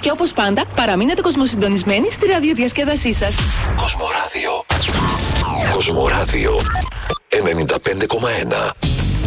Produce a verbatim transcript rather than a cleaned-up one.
Και όπως πάντα, παραμείνετε κοσμοσυντονισμένοι στη ραδιοδιασκέδασή σας. Κοσμοράδιο. Κοσμοράδιο ενενήντα πέντε κόμμα ένα.